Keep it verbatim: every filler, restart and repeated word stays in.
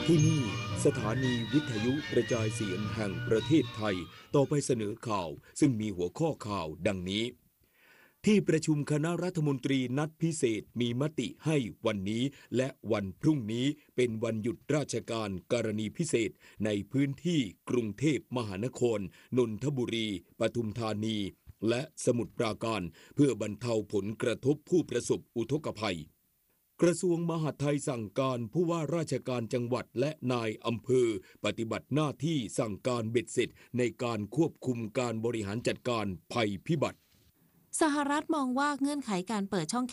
ที่นี่สถานีวิทยุกระจายเสียงแห่งประเทศไทยต่อไปเสนอข่าวซึ่งมีหัวข้อข่าวดังนี้ที่ประชุมคณะรัฐมนตรีนัดพิเศษมีมติให้วันนี้และวันพรุ่งนี้เป็นวันหยุดราชการกรณีพิเศษในพื้นที่กรุงเทพมหานครนนทบุรีปทุมธานีและสมุทรปราการเพื่อบรรเทาผลกระทบผู้ประสบอุทกภัยกระทรวงมหาดไทยสั่งการผู้ว่าราชการจังหวัดและนายอำเภอปฏิบัติหน้าที่สั่งการเบ็ดเสร็จในการควบคุมการบริหารจัดการภัยพิบัติสหรัฐมองว่าเงื่อนไขการเปิดช่อง